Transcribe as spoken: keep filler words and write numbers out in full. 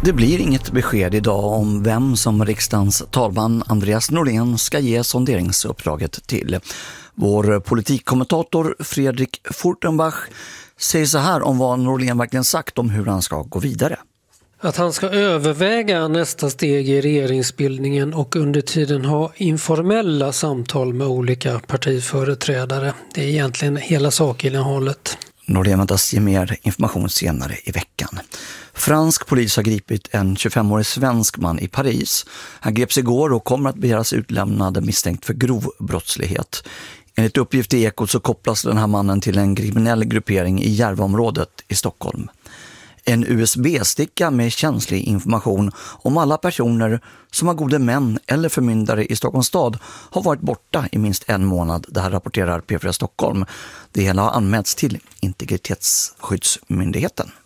Det blir inget besked idag om vem som riksdagens talman Andreas Norlén ska ge sonderingsuppdraget till. Vår politikkommentator Fredrik Furtenbach säger så här om vad Norlén verkligen sagt om hur han ska gå vidare. Att han ska överväga nästa steg i regeringsbildningen och under tiden ha informella samtal med olika partiföreträdare. Det är egentligen hela sakinnehållet. Norlén väntas ge mer information senare i veckan. Fransk polis har gripit en tjugofemårig svensk man i Paris. Han greps igår och kommer att begäras utlämnad misstänkt för grov brottslighet. Enligt uppgift i Ekot så kopplas den här mannen till en kriminell gruppering i Järvaområdet i Stockholm. En U S B-sticka med känslig information om alla personer som har gode män eller förmyndare i Stockholms stad har varit borta i minst en månad. Det här rapporterar P fyra Stockholm. Det hela har anmälts till Integritetsskyddsmyndigheten.